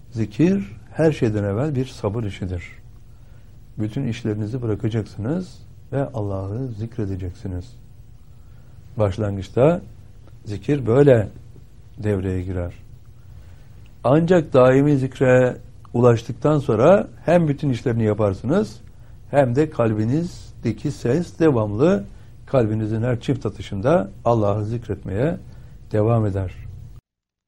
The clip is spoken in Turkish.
Zikir her şeyden evvel bir sabır işidir. Bütün işlerinizi bırakacaksınız ve Allah'ı zikredeceksiniz. Başlangıçta zikir böyle devreye girer. Ancak daimi zikre ulaştıktan sonra hem bütün işlerini yaparsınız hem de kalbinizdeki ses devamlı kalbinizin her çift atışında Allah'ı zikretmeye devam eder.